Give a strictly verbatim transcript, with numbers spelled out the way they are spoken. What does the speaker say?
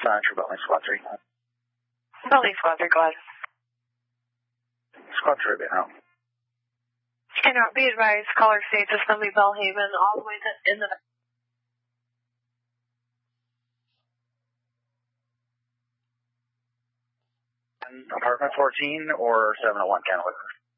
Uh, True Beltline, Squad three. Beltline, Squad three, go ahead. Squad three, bit now. Cannot be advised, caller states it's going to be Bellhaven all the way to in the... Apartment fourteen or seven oh one Kenwood?